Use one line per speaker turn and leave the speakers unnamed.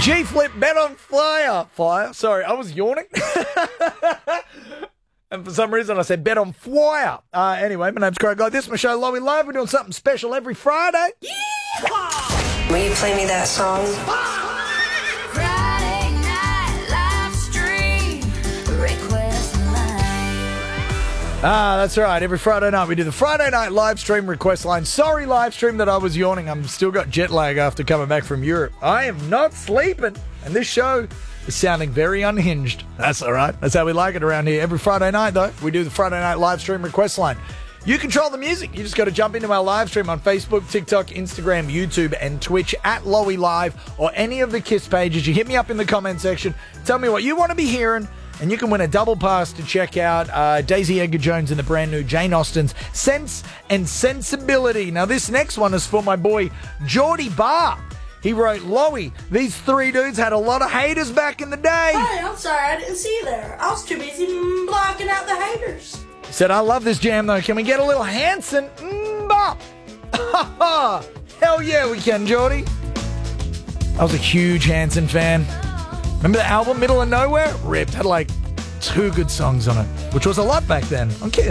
G-Flip, Bet on Fire. Sorry, I was yawning. And for some reason I said Bet on Fire. Anyway, my name's Craig. Like this, my show, Lowy Live. We're doing something special every Friday.
Yeehaw! Will you play me that song?
Friday night live stream request line.
That's right. Every Friday night we do the Friday night live stream request line. Sorry, live stream, that I was yawning. I'm still got jet lag after coming back from Europe. I am not sleeping. And this show is sounding very unhinged. That's all right. That's how we like it around here. Every Friday night, though, we do the Friday night live stream request line. You control the music. You just got to jump into our live stream on Facebook, TikTok, Instagram, YouTube, and Twitch at Lowy Live, or any of the KISS pages. You hit me up in the comment section. Tell me what you want to be hearing, and you can win a double pass to check out Daisy Edgar-Jones and the brand new Jane Austen's Sense and Sensibility. Now, this next one is for my boy Geordie Barr. He wrote, Lowy, these three dudes had a lot of haters back in the day.
Hey, I'm sorry, I didn't see you there. I was too busy blocking out the haters.
He said, I love this jam, though. Can we get a little Hanson? Bop. Hell yeah, we can, Geordie. I was a huge Hanson fan. Remember the album, Middle of Nowhere? Ripped. Had like 2 good songs on it, which was a lot back then on KISS.